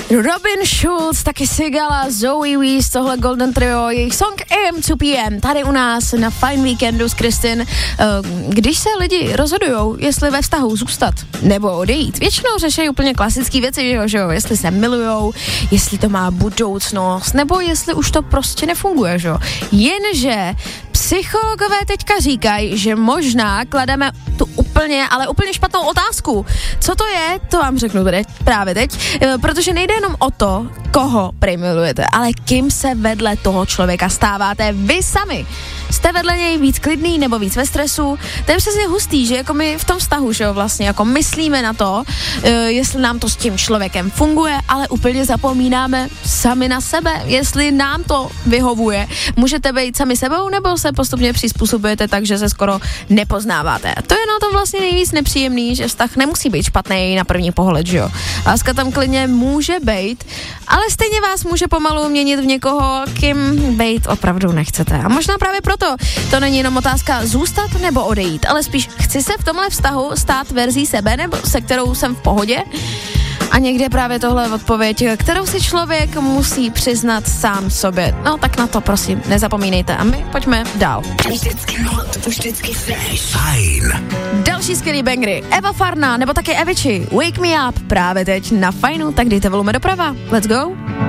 Robin Schulz, taky Sigala, Zoe Wees, tohle Golden Trio, jejich song AM to PM, tady u nás na Fine Weekendu s Kristin. Když se lidi rozhodujou, jestli ve vztahu zůstat nebo odejít, většinou řeší úplně klasické věci, že jo, jestli se milujou, jestli to má budoucnost, nebo jestli už to prostě nefunguje, že jo. Jenže psychologové teďka říkají, že možná klademe tu úplně špatnou otázku. Co to je, to vám řeknu právě teď, protože nejde jenom o to, koho milujete, ale kým se vedle toho člověka stáváte vy sami. Jste vedle něj víc klidný nebo víc ve stresu? To je přesně hustý, že jako my v tom vztahu, že jo, vlastně jako myslíme na to, jestli nám to s tím člověkem funguje, ale úplně zapomínáme sami na sebe, jestli nám to vyhovuje. Můžete být sami sebou, nebo se postupně přizpůsobujete tak, že se skoro nepoznáváte. A to je na tom vlastně nejvíc nepříjemný, že vztah nemusí být špatný na první pohled, že jo. Láska tam klidně může být, ale stejně vás může pomalu měnit v někoho, kým být opravdu nechcete. A možná právě proto to není jenom otázka zůstat nebo odejít, ale spíš chci se v tomhle vztahu stát verzí sebe, nebo se kterou jsem v pohodě. A někde právě tohle je odpověď, kterou si člověk musí přiznat sám sobě. No tak na to prosím nepomínejte a my pojďme dál. Vždycky fresh. Fajn. Další skvělý bangry. Eva Farná nebo také Avicii. Wake Me Up právě teď na Fajnu, tak dejte volume doprava. Let's go.